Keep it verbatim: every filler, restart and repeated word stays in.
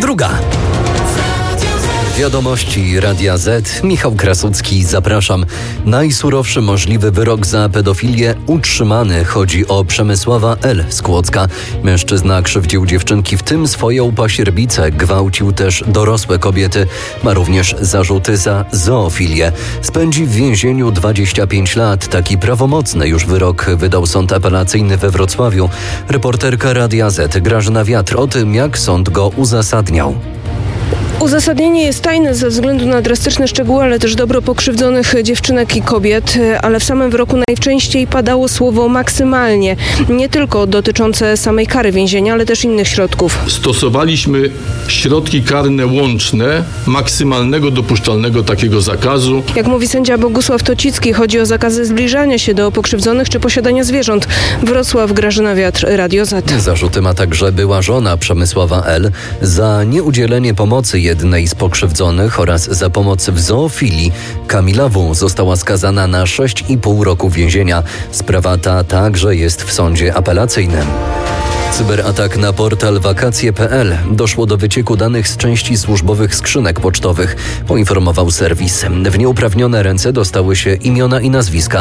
druga. Wiadomości Radia Z. Michał Krasucki, zapraszam. Najsurowszy możliwy wyrok za pedofilię utrzymany. Chodzi o Przemysława L. z Kłodzka. Mężczyzna krzywdził dziewczynki, w tym swoją pasierbicę. Gwałcił też dorosłe kobiety. Ma również zarzuty za zoofilię. Spędzi w więzieniu dwadzieścia pięć lat. Taki prawomocny już wyrok wydał sąd apelacyjny we Wrocławiu. Reporterka Radia Z. Grażyna Wiatr o tym, jak sąd go uzasadniał. Uzasadnienie jest tajne ze względu na drastyczne szczegóły, ale też dobro pokrzywdzonych dziewczynek i kobiet, ale w samym wyroku najczęściej padało słowo maksymalnie, nie tylko dotyczące samej kary więzienia, ale też innych środków. Stosowaliśmy środki karne łączne maksymalnego dopuszczalnego takiego zakazu. Jak mówi sędzia Bogusław Tocicki, chodzi o zakazy zbliżania się do pokrzywdzonych czy posiadania zwierząt. Wrocław, Grażyna Wiatr, Radio Z. Zarzuty ma także była żona Przemysława L. za nieudzielenie pomocy jednej z pokrzywdzonych oraz za pomoc w zoofilii. Kamila W. została skazana na sześć i pół roku więzienia. Sprawa ta także jest w sądzie apelacyjnym. Cyberatak na portal wakacje kropka pe el. Doszło do wycieku danych z części służbowych skrzynek pocztowych, poinformował serwis. W nieuprawnione ręce dostały się imiona i nazwiska